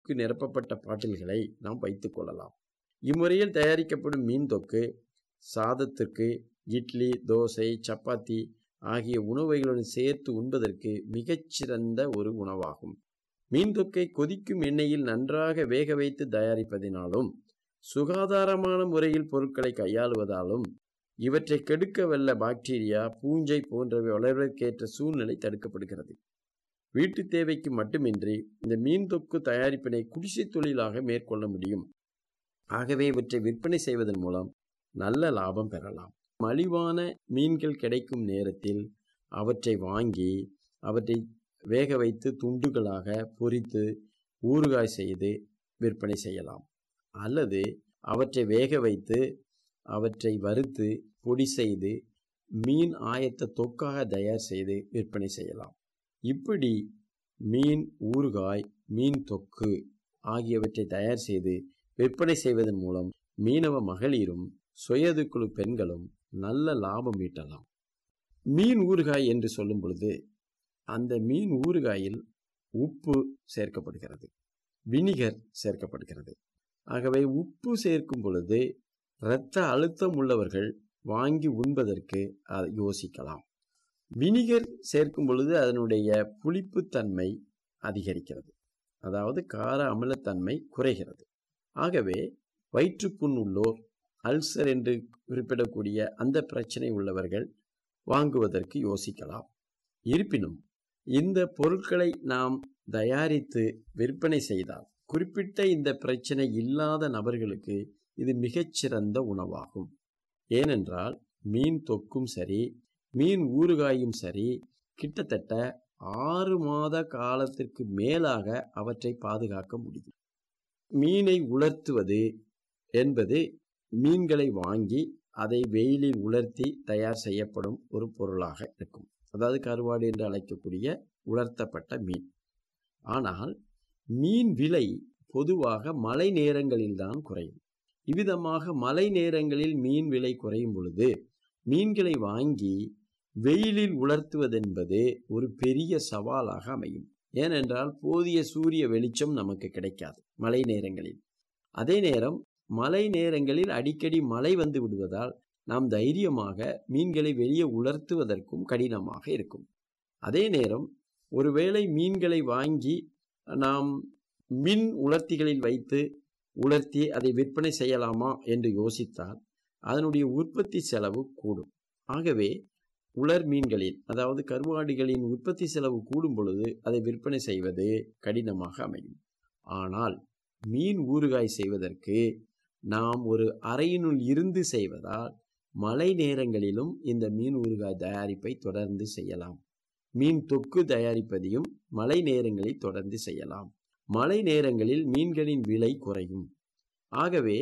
தொக்கு நிரப்பப்பட்ட பாட்டில்களை நாம் வைத்துக் கொள்ளலாம். இம்முறையில் தயாரிக்கப்படும் மீன் தொக்கு சாதத்திற்கு, இட்லி, தோசை, சப்பாத்தி ஆகிய உணவுகளுடன் சேர்த்து உண்பதற்கு மிகச்சிறந்த ஒரு உணவாகும். மீன் தொக்கை கொதிக்கும் எண்ணெயில் நன்றாக வேக வைத்து தயாரிப்பதினாலும் சுகாதாரமான முறையில் பொருட்களை கையாளுவதாலும் இவற்றை கெடுக்க வல்ல பாக்டீரியா, பூஞ்சை போன்றவை வளர்வதற்கேற்ற சூழ்நிலை தடுக்கப்படுகிறது. வீட்டு தேவைக்கு மட்டுமின்றி இந்த மீன் தொக்கு தயாரிப்பினை குடிசை தொழிலாக மேற்கொள்ள முடியும். ஆகவே இவற்றை விற்பனை செய்வதன் மூலம் நல்ல லாபம் பெறலாம். மலிவான மீன்கள் கிடைக்கும் நேரத்தில் அவற்றை வாங்கி அவற்றை வேக வைத்து துண்டுகளாக பொரித்து ஊறுகாய் செய்து விற்பனை செய்யலாம். அல்லது அவற்றை வேக வைத்து அவற்றை வறுத்து பொடி செய்து மீன் ஆயத்த தொக்காக தயார் செய்து விற்பனை செய்யலாம். இப்படி மீன் ஊறுகாய், மீன் தொக்கு ஆகியவற்றை தயார் செய்து விற்பனை செய்வதன் மூலம் மீனவ மகளிரும் சுயதுக்குழு பெண்களும் நல்ல லாபம் ஈட்டலாம். மீன் ஊறுகாய் என்று சொல்லும் பொழுது அந்த மீன் ஊறுகாயில் உப்பு சேர்க்கப்படுகிறது, வினிகர் சேர்க்கப்படுகிறது. ஆகவே உப்பு சேர்க்கும் பொழுது இரத்த அழுத்தம் உள்ளவர்கள் வாங்கி உண்பதற்கு யோசிக்கலாம். வினிகர் சேர்க்கும் பொழுது அதனுடைய புளிப்புத்தன்மை அதிகரிக்கிறது, அதாவது கார அமிலத்தன்மை குறைகிறது. ஆகவே வயிற்றுப்புண் உள்ளோர், அல்சர் என்று குறிப்பிடக்கூடிய அந்த பிரச்சனை உள்ளவர்கள் வாங்குவதற்கு யோசிக்கலாம். இருப்பினும் இந்த பொருட்களை நாம் தயாரித்து விற்பனை செய்தால் குறிப்பிட்ட இந்த பிரச்சனை இல்லாத நபர்களுக்கு இது மிகச்சிறந்த உணவாகும். ஏனென்றால் மீன் தொக்கும் சரி, மீன் ஊறுகாயும் சரி, கிட்டத்தட்ட 6 மாத காலத்திற்கு மேலாக அவற்றை பாதுகாக்க முடியும். மீனை உலர்த்துவது என்பது மீன்களை வாங்கி அதை வெயிலில் உலர்த்தி தயார் செய்யப்படும் ஒரு பொருளாக இருக்கும். அதாவது கருவாடு என்று அழைக்கக்கூடிய உலர்த்தப்பட்ட மீன். ஆனால் மீன் விலை பொதுவாக மழை நேரங்களில் தான் குறையும். இவ்விதமாக மழை நேரங்களில் மீன் விலை குறையும் பொழுது மீன்களை வாங்கி வெயிலில் உலர்த்துவதென்பது ஒரு பெரிய சவாலாக அமையும். ஏனென்றால் போதிய சூரிய வெளிச்சம் நமக்கு கிடைக்காது மழை நேரங்களில். அதே நேரம் மழை நேரங்களில் அடிக்கடி மழை வந்து விடுவதால் நாம் தைரியமாக மீன்களை வெளியே உலர்த்துவதற்கும் கடினமாக இருக்கும். அதே நேரம் ஒருவேளை மீன்களை வாங்கி நாம் மின் உலர்த்திகளில் வைத்து உலர்த்தி அதை விற்பனை செய்யலாமா என்று யோசித்தால் அதனுடைய உற்பத்தி செலவு கூடும். ஆகவே உலர் மீன்களில், அதாவது கருவாடுகளின் உற்பத்தி செலவு கூடும் பொழுது அதை விற்பனை செய்வது கடினமாக அமையும். ஆனால் மீன் ஊறுகாய் செய்வதற்கு நாம் ஒரு அறையினுள் இருந்து செய்வதால் மழை நேரங்களிலும் இந்த மீன் ஊறுகாய் தயாரிப்பை தொடர்ந்து செய்யலாம். மீன் தொக்கு தயாரிப்பதையும் மழை நேரங்களில் தொடர்ந்து செய்யலாம். மழை நேரங்களில் மீன்களின் விலை குறையும். ஆகவே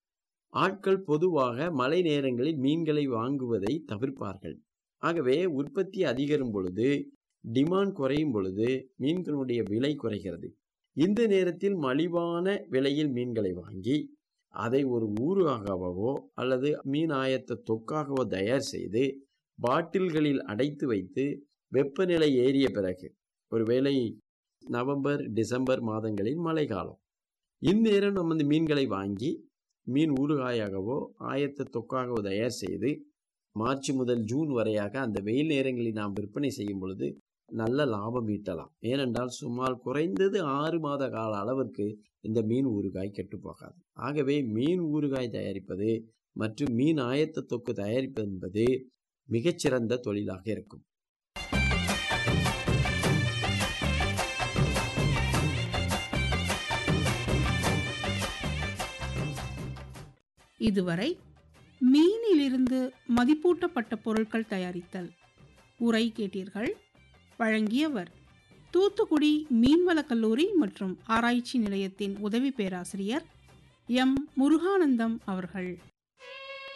ஆட்கள் பொதுவாக மழை நேரங்களில் மீன்களை வாங்குவதை தவிர்ப்பார்கள். ஆகவே உற்பத்தி அதிகரும் பொழுது, டிமாண்ட் குறையும் பொழுது மீன்களுடைய விலை குறைகிறது. இந்த நேரத்தில் மலிவான விலையில் மீன்களை வாங்கி அதை ஒரு ஊறுகாகவோ அல்லது மீன் ஆயத்த தொக்காகவோ தயார் செய்து பாட்டில்களில் அடைத்து வைத்து வெப்பநிலை ஏறிய பிறகு, ஒருவேளை நவம்பர் டிசம்பர் மாதங்களில் மழை காலம், இந்நேரம் நம்ம இந்த மீன்களை வாங்கி மீன் ஊறுகாயாகவோ ஆயத்த தொக்காகவோ தயார் செய்து மார்ச் முதல் ஜூன் வரையாக அந்த வெயில் நேரங்களில் நாம் விற்பனை செய்யும் பொழுது நல்ல லாபம் ஈட்டலாம். ஏனென்றால் சுமார் குறைந்தது 6 மாத கால அளவிற்கு இந்த மீன் ஊறுகாய் கெட்டு போகாது. ஆகவே மீன் ஊறுகாய் தயாரிப்பது மற்றும் மீன் ஆயத்த தொக்கு தயாரிப்பது என்பது மிகச்சிறந்த தொழிலாக இருக்கும். இதுவரை மீனிலிருந்து மதிப்பூட்டப்பட்ட பொருட்கள் தயாரித்தல் உரை கேட்டீர்கள். வழங்கியவர் தூத்துக்குடி மீன்வளக் கல்லூரி மற்றும் ஆராய்ச்சி நிலையத்தின் உதவி பேராசிரியர் எம். முருகானந்தம் அவர்கள்.